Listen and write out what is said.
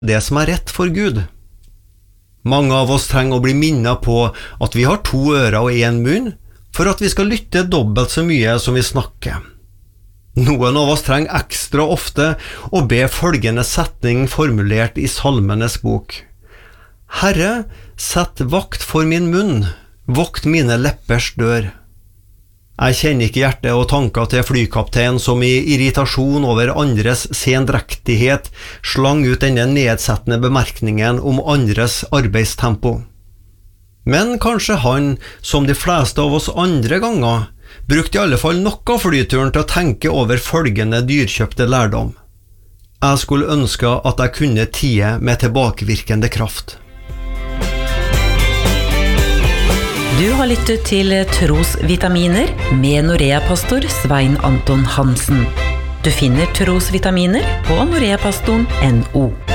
det som rett for Gud. Mange av oss trenger å bli minnet på at vi har 2 ører og 1 munn, for at vi skal lytte dobbelt så mye som vi snakker. Noen av oss trenger ekstra ofte å be følgende setning formulert i Salmenes bok. Herre, sett vakt for min munn, vokt mine leppers dør. Jeg kjenner ikke hjertet og tanker til flykaptein som i irritasjon over andres sendrektighet slang ut denne nedsettende bemerkningen om andres arbeidstempo. Men kanskje han, som de fleste av oss andre ganger, brukte i alle fall noe av flyturen til å tenke over følgende dyrkjøpte lærdom. Jeg skulle ønske at jeg kunne tie med tilbakevirkende kraft. Du har lyttet til Trosvitaminer med Norea-pastor Svein Anton Hansen. Du finner Trosvitaminer på noreapastoren.no.